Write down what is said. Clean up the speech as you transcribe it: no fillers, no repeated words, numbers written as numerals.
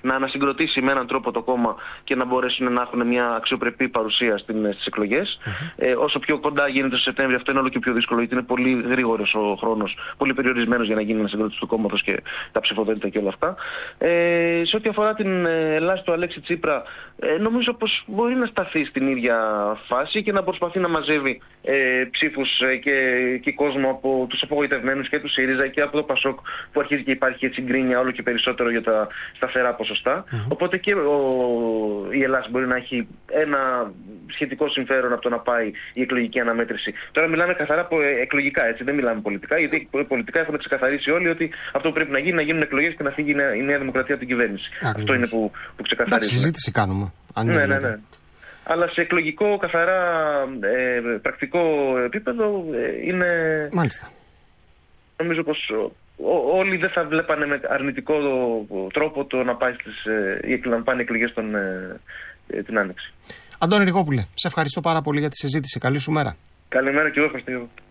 να ανασυγκροτήσει με έναν τρόπο το κόμμα και να μπορέσουν να έχουν μια αξιοπρεπή παρουσία στις εκλογές. Όσο πιο κοντά γίνεται στο Σεπτέμβριο, αυτό είναι όλο και πιο δύσκολο, γιατί είναι πολύ γρήγορος ο χρόνος, πολύ περιορισμένος για να γίνει ανασυγκρότηση του κόμματος και τα ψηφοδέλτια και όλα αυτά. Σε ό,τι αφορά την Ελλάς του Αλέξη Τσίπρα, νομίζω πως μπορεί να σταθεί στην ίδια φάση και να προσπαθεί να μαζεύει ψήφους και κόσμο από τους απογοητευμένους και του ΣΥΡΙΖΑ και από το ΠΑΣΟΚ, που αρχίζει και υπάρχει έτσι γκρίνια όλο και περισσότερο για τα σταθερά ποσοστά. Οπότε και η Ελλάς μπορεί να έχει ένα σχετικό συμφέρον από το να πάει η εκλογική αναμέτρηση. Τώρα μιλάμε καθαρά από εκλογικά, έτσι, δεν μιλάμε πολιτικά, γιατί πολιτικά έχουν ξεκαθαρίσει όλοι ότι αυτό που πρέπει να γίνει, να γίνουν εκλογές και να φύγει η Νέα Δημοκρατία από την κυβέρνηση. Αυτό είναι που ξεκαθαρίζει. Εντάξει, συζήτηση κάνουμε. Ναι. Αλλά σε εκλογικό, καθαρά πρακτικό επίπεδο είναι. Μάλιστα. Νομίζω πως όλοι δεν θα βλέπανε με αρνητικό τρόπο το να πάνε εκλογές την Άνοιξη. Αντώνη Ριγόπουλε, σε ευχαριστώ πάρα πολύ για τη συζήτηση. Καλή σου μέρα. Καλημέρα και εγώ ευχαριστώ.